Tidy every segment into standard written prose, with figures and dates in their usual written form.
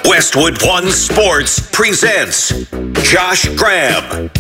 Westwood One Sports presents Josh Graham.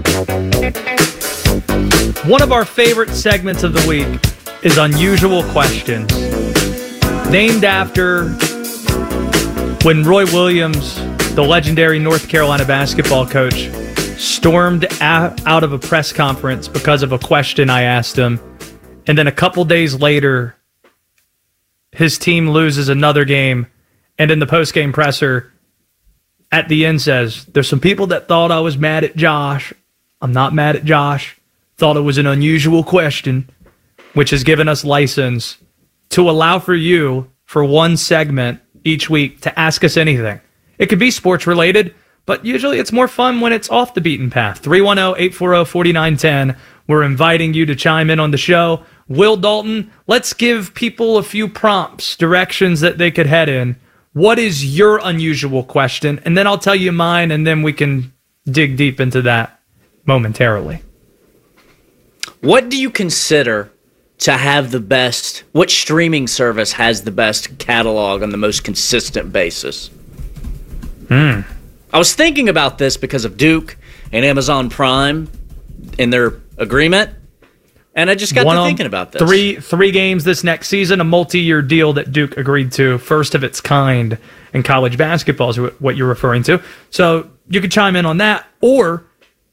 One of our favorite segments of the week is Unusual Questions, named after when Roy Williams, the legendary North Carolina basketball coach, stormed out of a press conference because of a question I asked him. And then a couple days later, his team loses another game. And in the post-game presser, at the end says, there's some people that thought I was mad at Josh. I'm not mad at Josh. Thought it was an unusual question, which has given us license to allow for you, for one segment each week, to ask us anything. It could be sports-related, but usually it's more fun when it's off the beaten path. 310-840-4910. We're inviting you to chime in on the show. Will Dalton, let's give people a few prompts, directions that they could head in. What is your unusual question? And then I'll tell you mine, and then we can dig deep into that momentarily. What do you consider to have the best, what streaming service has the best catalog on the most consistent basis? I was thinking about this because of Duke and Amazon Prime in their agreement, and I just got to thinking about this. Three games this next season, a multi-year deal that Duke agreed to, first of its kind in college basketball is what you're referring to. So you could chime in on that, or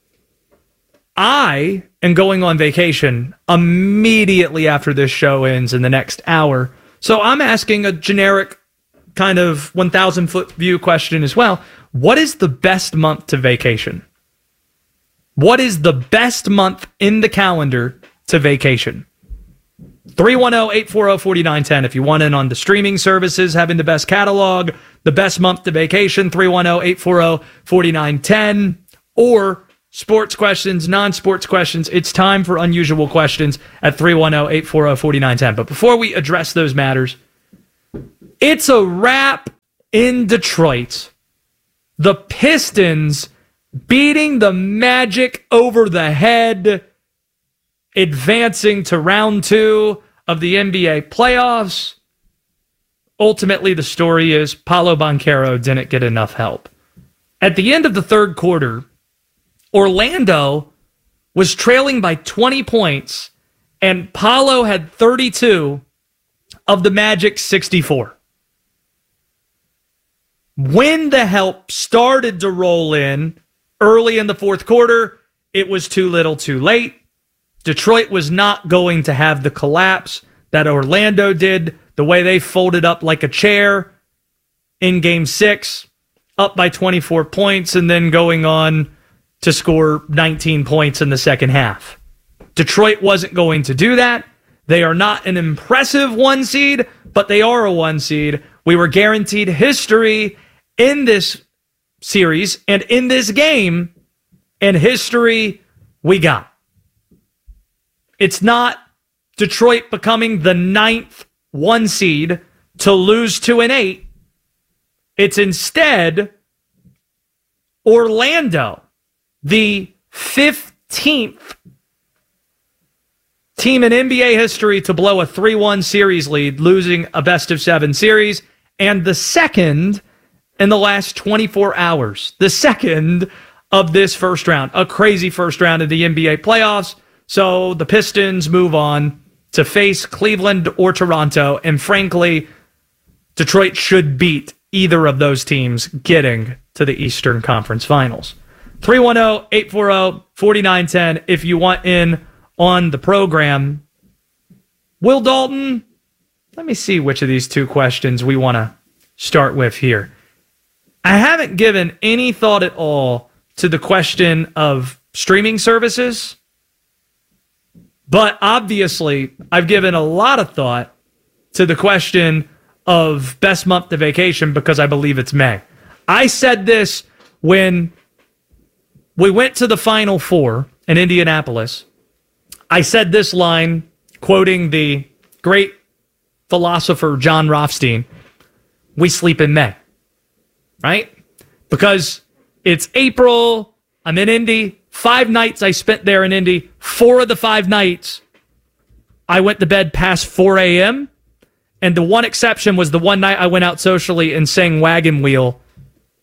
I am going on vacation immediately after this show ends in the next hour. So I'm asking a generic kind of 1,000-foot view question as well. What is the best month to vacation? What is the best month in the calendar to vacation? 310-840-4910. If you want in on the streaming services having the best catalog, the best month to vacation, 310-840-4910. Or sports questions, non-sports questions. It's time for Unusual Questions at 310-840-4910. But before we address those matters, it's a wrap in Detroit. The Pistons beating the Magic over the head, advancing to round 2 of the NBA playoffs. Ultimately, the story is Paolo Banchero didn't get enough help. At the end of the third quarter, Orlando was trailing by 20 points, and Paolo had 32 of the Magic's 64. When the help started to roll in early in the fourth quarter, it was too little too late. Detroit was not going to have the collapse that Orlando did, the way they folded up like a chair in Game 6, up by 24 points, and then going on to score 19 points in the second half. Detroit wasn't going to do that. They are not an impressive 1 seed, but they are a 1 seed. We were guaranteed history in this series and in this game, and history we got. It's not Detroit becoming the 9th 1 seed to lose to an 8. It's instead Orlando, the 15th team in NBA history to blow a 3-1 series lead, losing a best-of-7 series, and the second in the last 24 hours. The second of this first round. A crazy first round of the NBA playoffs. So the Pistons move on to face Cleveland or Toronto, and frankly, Detroit should beat either of those teams getting to the Eastern Conference Finals. 310-840-4910 if you want in on the program. Will Dalton, let me see which of these two questions we want to start with here. I haven't given any thought at all to the question of streaming services, but obviously I've given a lot of thought to the question of best month to vacation because I believe it's May. I said this when we went to the Final Four in Indianapolis. I said this line, quoting the great philosopher John Rothstein, we sleep in May, right? Because it's April, I'm in Indy, 5 nights I spent there in Indy. 4 of the 5 nights, I went to bed past 4 a.m., and the one exception was the one night I went out socially and sang Wagon Wheel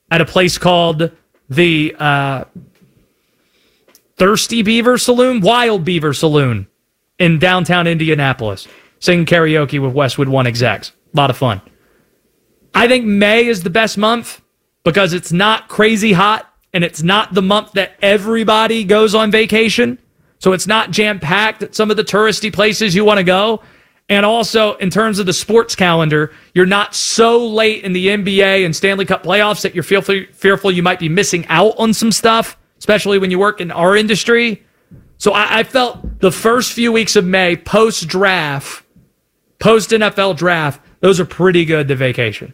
at a place called the Thirsty Beaver Saloon, Wild Beaver Saloon in downtown Indianapolis, singing karaoke with Westwood One execs. A lot of fun. I think May is the best month because it's not crazy hot and it's not the month that everybody goes on vacation. So it's not jam-packed at some of the touristy places you want to go. And also, in terms of the sports calendar, you're not so late in the NBA and Stanley Cup playoffs that you're fearful you might be missing out on some stuff, especially when you work in our industry. So I felt the first few weeks of May, post-draft, post-NFL draft, those are pretty good to vacation.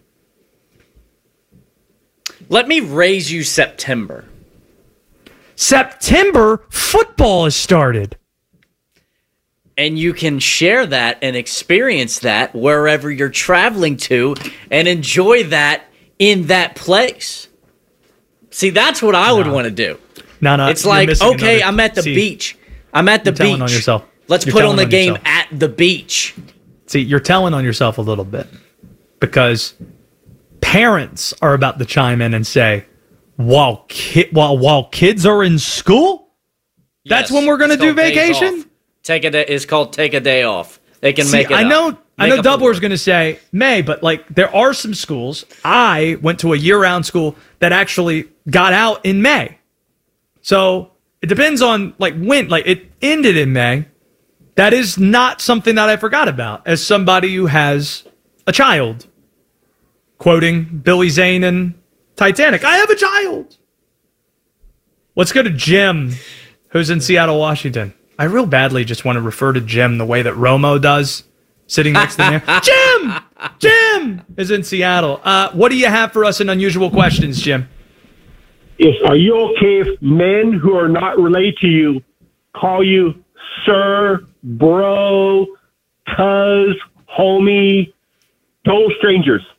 Let me raise you September. September, football has started. And you can share that and experience that wherever you're traveling to and enjoy that in that place. See, that's what I would want to do. No. It's like, okay, I'm at the beach. I'm at the beach. Telling on yourself. Let's put on the game at the beach. See, you're telling on yourself a little bit because parents are about to chime in and say, while kids are in school, that's when we're going to do vacation? It's called take a day off. They can make it I know Doubler's going to say May, but like there are some schools. I went to a year-round school that actually got out in May. So it depends on like when, like it ended in May. That is not something that I forgot about as somebody who has a child. Quoting Billy Zane and Titanic. I have a child. Let's go to Jim, who's in Seattle, Washington. I real badly just want to refer to Jim the way that Romo does, sitting next to me. Jim is in Seattle. What do you have for us in unusual questions, Jim? Yes, are you okay if men who are not related to you call you sir, bro, cuz, homie, total strangers?